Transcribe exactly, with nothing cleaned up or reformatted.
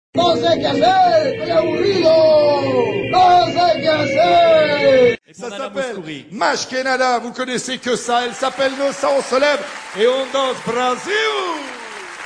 No sé qué hacer, estoy aburrido. No sé qué hacer. Ça s'appelle Mashkenada, vous connaissez que ça, elle s'appelle Nos, ça on se lève et on danse Brasil.